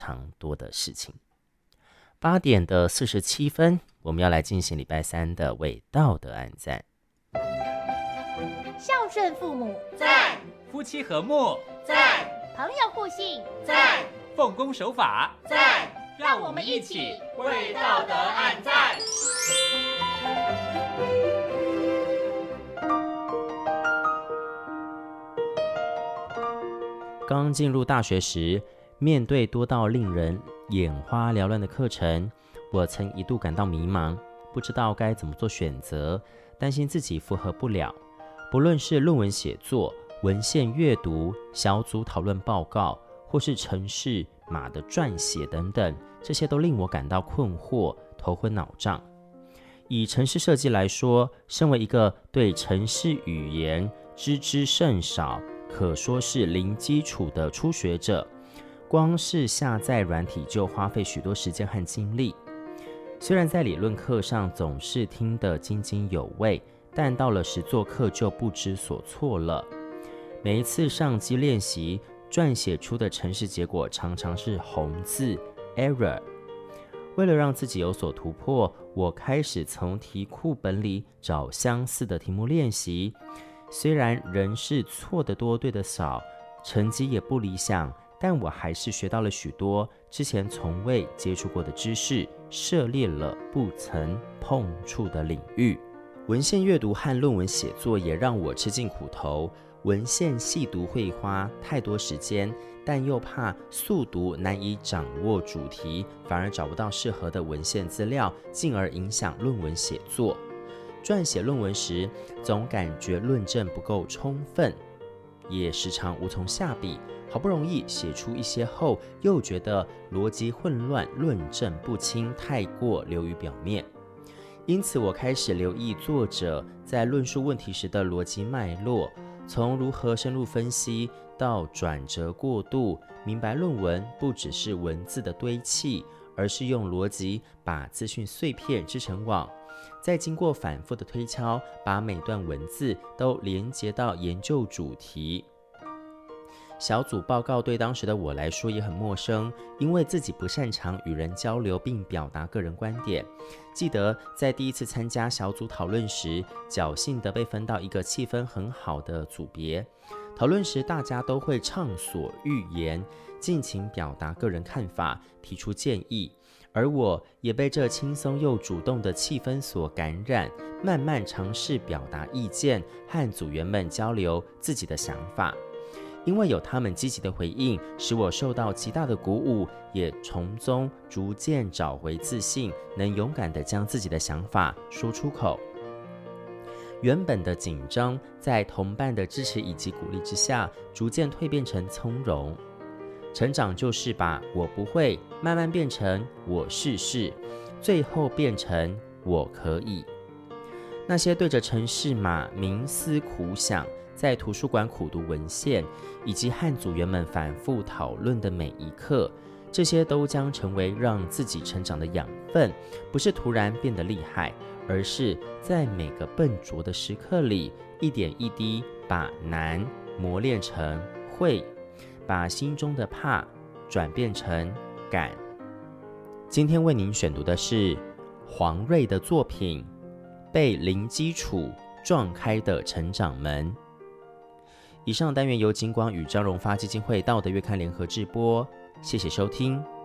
常多的事情。8:47，我们要来进行礼拜三的为道德按赞。 孝顺父母， 赞；夫妻和睦，赞； 朋友互信， 赞；奉公守法，赞。让我们一起为道德按赞。 刚进入大学时，面对多到令人眼花缭乱的课程，我曾一度感到迷茫，不知道该怎么做选择，担心自己符合不了。不论是论文写作、文献阅读、小组讨论报告，或是程式码的撰写等等，这些都令我感到困惑、头昏脑胀。以程式设计来说，身为一个对程式语言知甚少，可说是零基础的初学者，光是下载软体就花费许多时间和精力。虽然在理论课上总是听得津津有味，但到了实作课就不知所措了。每一次上机练习，撰写出的程式结果常常是红字 error。 为了让自己有所突破，我开始从题库本里找相似的题目练习。虽然仍是错的多对的少，成绩也不理想，但我还是学到了许多之前从未接触过的知识，涉猎了不曾碰触的领域。文献阅读和论文写作也让我吃尽苦头，文献细读会花太多时间，但又怕速读难以掌握主题，反而找不到适合的文献资料，进而影响论文写作。撰写论文时，总感觉论证不够充分，也时常无从下笔，好不容易写出一些后，又觉得逻辑混乱，论证不清，太过流于表面。因此我开始留意作者在论述问题时的逻辑脉络，从如何深入分析到转折过渡，明白论文不只是文字的堆砌，而是用逻辑把资讯碎片织成网，再经过反复的推敲，把每段文字都连接到研究主题。小组报告对当时的我来说也很陌生，因为自己不擅长与人交流并表达个人观点。记得在第一次参加小组讨论时，侥幸地被分到一个气氛很好的组别。讨论时大家都会畅所欲言，尽情表达个人看法，提出建议，而我也被这轻松又主动的气氛所感染，慢慢尝试表达意见，和组员们交流自己的想法。因为有他们积极的回应，使我受到极大的鼓舞，也从中逐渐找回自信，能勇敢地将自己的想法说出口。原本的紧张，在同伴的支持以及鼓励之下，逐渐蜕变成从容。成长就是把我不会慢慢变成我试试，最后变成我可以。那些对着程式码冥思苦想，在图书馆苦读文献，以及和组员们反复讨论的每一刻，这些都将成为让自己成长的养分。不是突然变得厉害，而是在每个笨拙的时刻里，一点一滴把难磨练成会，把心中的怕转变成敢。今天为您选读的是黄睿的作品《被零基础撞开的成长门》。以上单元由金光与张荣发基金会道德月刊联合制播，谢谢收听。